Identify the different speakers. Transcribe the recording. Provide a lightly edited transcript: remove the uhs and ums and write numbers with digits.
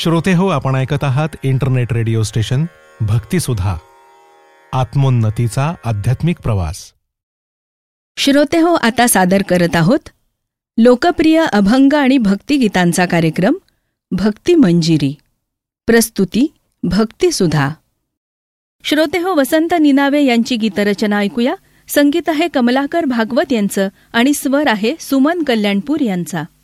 Speaker 1: श्रोते हो, आपण ऐकत आहात इंटरनेट रेडिओ स्टेशन भक्तिसुधा, आत्मोन्नतीचा आध्यात्मिक प्रवास.
Speaker 2: श्रोते हो, आता सादर करत आहोत लोकप्रिय अभंग आणि भक्तिगीतांचा कार्यक्रम भक्ती मंजिरी. प्रस्तुती भक्तिसुधा. श्रोते हो, वसंत निनावे यांची गीतरचना ऐकूया. संगीत आहे कमलाकर भागवत यांचं आणि स्वर आहे सुमन कल्याणपूर यांचा.